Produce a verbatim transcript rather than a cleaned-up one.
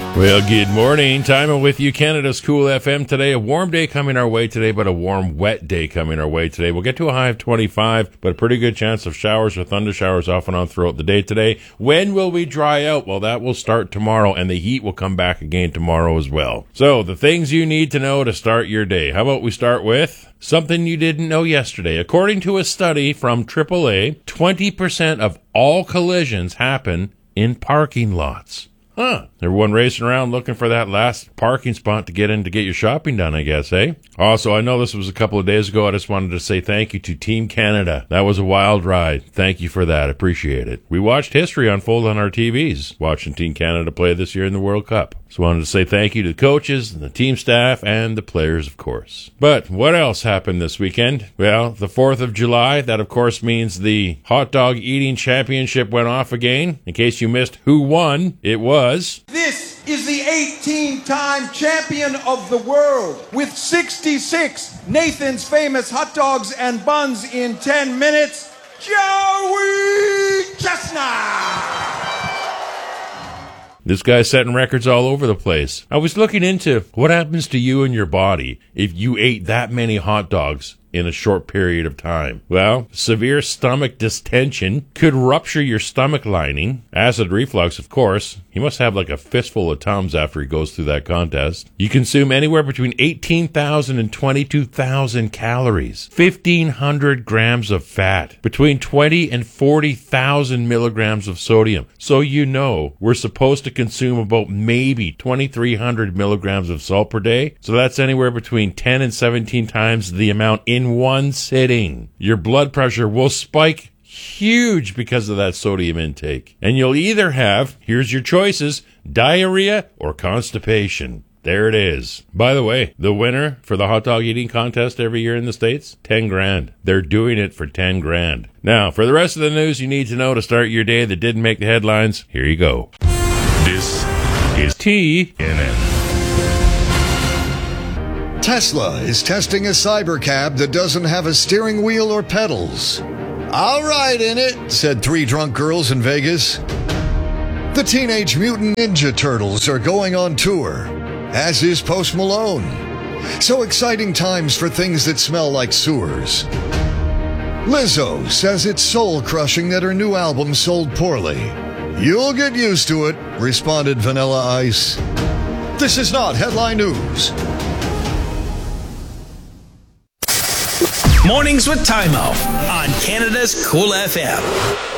Well, good morning. Time with you, Canada's Cool F M. Today, a warm day coming our way today, but a warm, wet day coming our way today. We'll get to a high of twenty-five, but a pretty good chance of showers or thunder showers off and on throughout the day today. When will we dry out? Well, that will start tomorrow, and the heat will come back again tomorrow as well. So, the things you need to know to start your day. How about we start with something you didn't know yesterday? According to a study from triple A, twenty percent of all collisions happen in parking lots. Huh. Everyone racing around looking for that last parking spot to get in to get your shopping done, I guess, eh? Also, I know this was a couple of days ago. I just wanted to say thank you to Team Canada. That was a wild ride. Thank you for that. Appreciate it. We watched history unfold on our T Vs, watching Team Canada play this year in the World Cup. So I wanted to say thank you to the coaches, and the team staff, and the players, of course. But what else happened this weekend? Well, the fourth of July, that of course means the hot dog eating championship went off again. In case you missed who won, it was... This is the eighteen-time champion of the world with sixty-six Nathan's Famous hot dogs and buns in ten minutes, Joey Chestnut! This guy's setting records all over the place. I was looking into what happens to you and your body if you ate that many hot dogs in a short period of time. Well, severe stomach distension could rupture your stomach lining. Acid reflux, of course. He must have like a fistful of Tums after he goes through that contest. You consume anywhere between eighteen thousand and twenty-two thousand calories, fifteen hundred grams of fat, between twenty and forty thousand milligrams of sodium. So you know we're supposed to consume about maybe twenty-three hundred milligrams of salt per day. So that's anywhere between ten and seventeen times the amount in In one sitting. Your blood pressure will spike huge because of that sodium intake. And you'll either have, here's your choices, diarrhea or constipation. There it is. By the way, the winner for the hot dog eating contest every year in the States, ten grand. They're doing it for ten grand. Now, for the rest of the news you need to know to start your day that didn't make the headlines, here you go. This is T N N. Tesla is testing a cybercab that doesn't have a steering wheel or pedals. I'll ride in it, said three drunk girls in Vegas. The Teenage Mutant Ninja Turtles are going on tour, as is Post Malone. So exciting times for things that smell like sewers. Lizzo says it's soul-crushing that her new album sold poorly. You'll get used to it, responded Vanilla Ice. This is not headline news. Mornings with Time Out on Canada's Cool F M.